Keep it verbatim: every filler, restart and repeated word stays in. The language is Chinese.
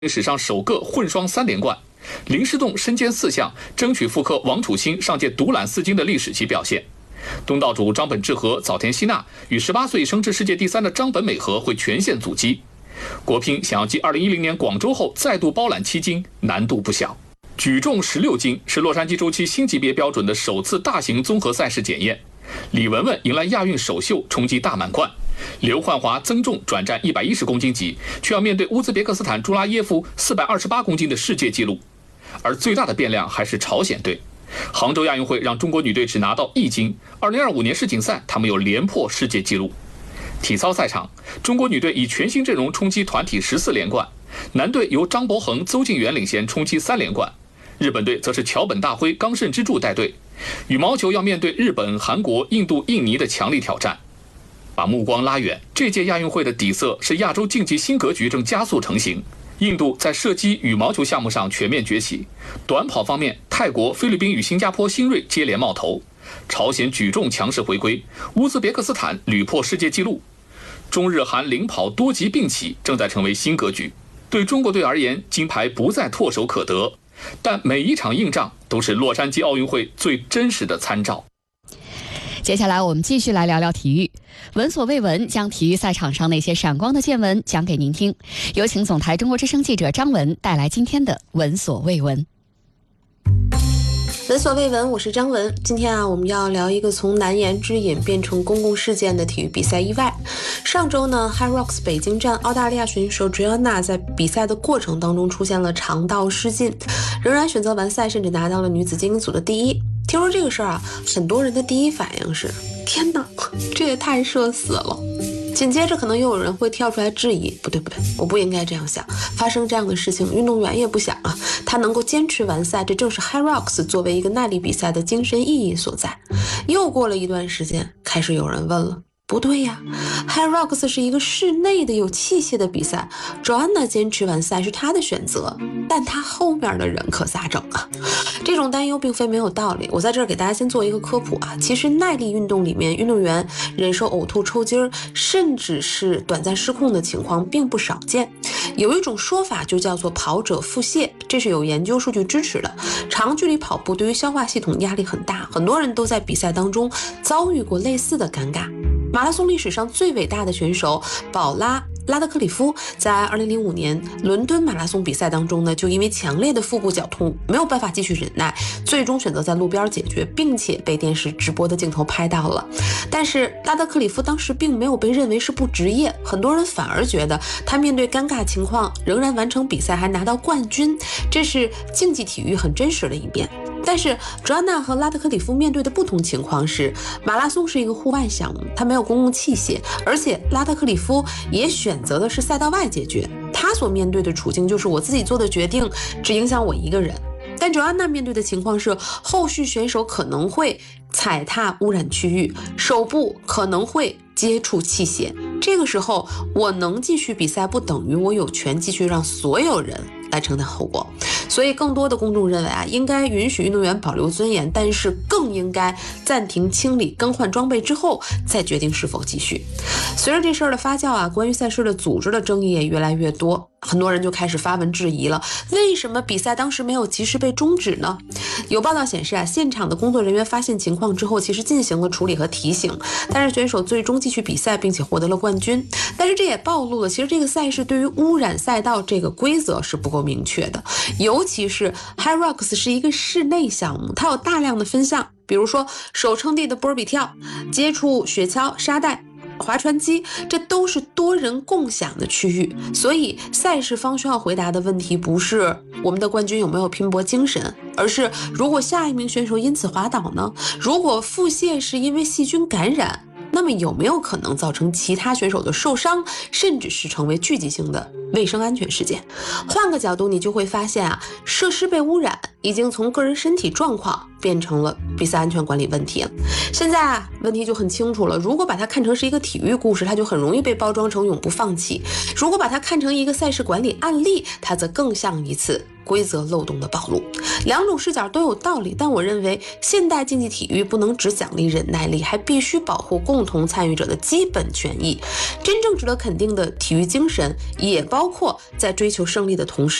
史上首个混双三连冠。林诗栋身兼四项，争取复刻王楚钦上届独揽四金的历史级表现。东道主张本智和、早田希娜与十八岁升至世界第三的张本美和会全线阻击。国乒想要继二零一零年广州后再度包揽七金，难度不小。举重十六金是洛杉矶周期新级别标准的首次大型综合赛事检验。李雯雯迎来亚运首秀，冲击大满贯。刘焕华增重转战一百一十公斤级，却要面对乌兹别克斯坦朱拉耶夫四百二十八公斤的世界纪录。而最大的变量还是朝鲜队。杭州亚运会让中国女队只拿到一金，二零二五年世锦赛他们又连破世界纪录。体操赛场，中国女队以全新阵容冲击团体十四连冠，男队由张博恒、邹敬园领衔冲击三连冠，日本队则是桥本大辉、冈慎之助带队。羽毛球要面对日本、韩国、印度、印尼的强力挑战。把目光拉远，这届亚运会的底色是亚洲竞技新格局正加速成型。印度在射击、羽毛球项目上全面崛起，短跑方面，泰国、菲律宾与新加坡新锐接连冒头，朝鲜举重强势回归，乌兹别克斯坦屡破世界纪录，中日韩领跑多级并起，正在成为新格局。对中国队而言，金牌不再唾手可得，但每一场硬仗都是洛杉矶奥运会最真实的参照。 接下来我们继续来聊聊体育，闻所未闻，将体育赛场上那些闪光的见闻讲给您听。有请总台中国之声记者张文带来今天的闻所未闻。 闻所未闻，我是张文。今天啊，我们要聊一个从难言之隐变成公共事件的体育比赛意外。上周呢 ，High Rocks 北京站澳大利亚选手 Joanna 在比赛的过程当中出现了肠道失禁，仍然选择完赛，甚至拿到了女子精英组的第一。听说这个事儿啊，很多人的第一反应是：天哪，这也太社死了。紧接着可能又有人会跳出来质疑，不对不对，我不应该这样想，发生这样的事情运动员也不想啊，他能够坚持完赛，这正是 High Rocks 作为一个耐力比赛的精神意义所在。又过了一段时间，开始有人问了，不对呀 High Rocks 是一个室内的有器械的比赛， Joanna 坚持完赛是她的选择，但她后面的人可咋整啊？这种担忧并非没有道理，我在这儿给大家先做一个科普啊。其实耐力运动里面，运动员忍受呕吐、抽筋儿，甚至是短暂失控的情况并不少见。有一种说法就叫做跑者腹泻，这是有研究数据支持的。长距离跑步对于消化系统压力很大，很多人都在比赛当中遭遇过类似的尴尬。马拉松历史上最伟大的选手保拉拉德克里夫在二零零五年伦敦马拉松比赛当中呢，就因为强烈的腹部绞痛没有办法继续忍耐，最终选择在路边解决，并且被电视直播的镜头拍到了。但是拉德克里夫当时并没有被认为是不职业，很多人反而觉得他面对尴尬情况仍然完成比赛，还拿到冠军，这是竞技体育很真实的一面。但是 Joanna 和拉德克里夫面对的不同情况是，马拉松是一个户外项目，它没有公共器械，而且拉德克里夫也选择的是赛道外解决，他所面对的处境就是我自己做的决定只影响我一个人。但 Joanna 面对的情况是，后续选手可能会踩踏污染区域，手部可能会接触器械，这个时候我能继续比赛，不等于我有权继续让所有人来承担后果。所以更多的公众认为啊，应该允许运动员保留尊严，但是更应该暂停清理、更换装备之后再决定是否继续。随着这事儿的发酵啊，关于赛事的组织的争议也越来越多，很多人就开始发文质疑了，为什么比赛当时没有及时被终止呢？有报道显示啊，现场的工作人员发现情况之后，其实进行了处理和提醒，但是选手最终继续比赛，并且获得了冠军。但是这也暴露了，其实这个赛事对于污染赛道这个规则是不够明确的，尤其是 High Rocks 是一个室内项目，它有大量的分项，比如说手撑地的波比跳、接触雪橇、沙袋、划船机，这都是多人共享的区域。所以赛事方需要回答的问题不是我们的冠军有没有拼搏精神，而是如果下一名选手因此滑倒呢？如果腹泻是因为细菌感染，那么有没有可能造成其他选手的受伤，甚至是成为聚集性的卫生安全事件？换个角度，你就会发现啊，设施被污染已经从个人身体状况变成了比赛安全管理问题了。现在啊，问题就很清楚了，如果把它看成是一个体育故事，它就很容易被包装成永不放弃；如果把它看成一个赛事管理案例，它则更像一次规则漏洞的暴露。两种视角都有道理，但我认为现代竞技体育不能只奖励忍耐力，还必须保护共同参与者的基本权益。真正值得肯定的体育精神，也包括在追求胜利的同时